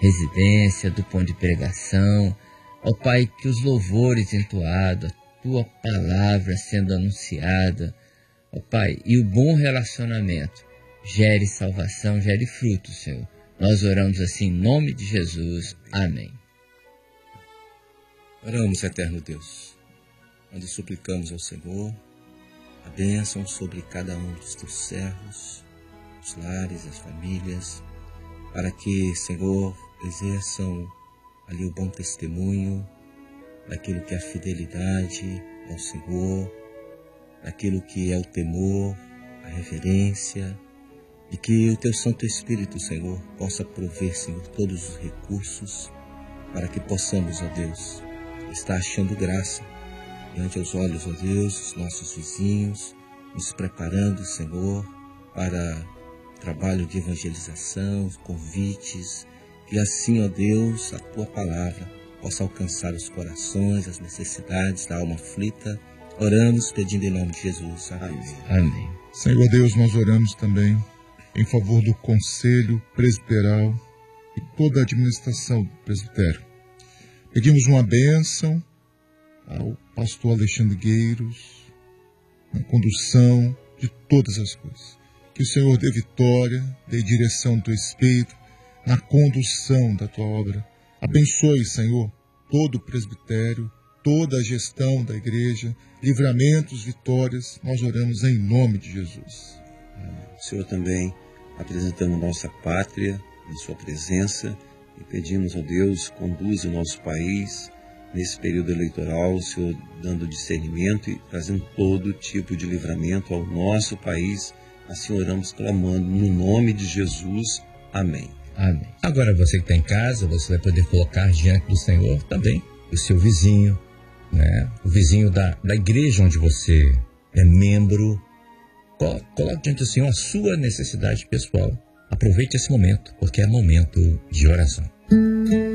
residência, do ponto de pregação. Ó Pai, que os louvores entoados, a Tua palavra sendo anunciada, ó Pai, e o bom relacionamento gere salvação, gere fruto, Senhor. Nós oramos assim em nome de Jesus. Amém. Oramos, eterno Deus, onde suplicamos ao Senhor a bênção sobre cada um dos teus servos, os lares, as famílias, para que, Senhor, exerçam ali o bom testemunho daquilo que é a fidelidade ao Senhor, daquilo que é o temor, a reverência, e que o Teu Santo Espírito, Senhor, possa prover, Senhor, todos os recursos para que possamos, ó Deus, estar achando graça diante aos olhos, ó Deus, dos nossos vizinhos, nos preparando, Senhor, para o trabalho de evangelização, convites, que assim, ó Deus, a Tua palavra possa alcançar os corações, as necessidades da alma aflita. Oramos pedindo em nome de Jesus. Amém. Amém. Senhor Deus, nós oramos também em favor do Conselho Presbiteral e toda a administração do presbitério. Pedimos uma bênção ao pastor Alexandre Gueiros, na condução de todas as coisas. Que o Senhor dê vitória, dê direção do Teu Espírito, na condução da Tua obra. Abençoe, Senhor, todo o presbitério, toda a gestão da igreja, livramentos, vitórias. Nós oramos em nome de Jesus. Senhor, também apresentamos nossa pátria em Sua presença e pedimos, ó Deus, conduza o nosso país nesse período eleitoral, Senhor, dando discernimento e trazendo todo tipo de livramento ao nosso país. Assim oramos clamando no nome de Jesus. Amém. Amém. Agora você que está em casa, você vai poder colocar diante do Senhor também o seu vizinho, né? O vizinho da igreja onde você é membro. Coloque diante do Senhor a sua necessidade pessoal. Aproveite esse momento, porque é momento de oração.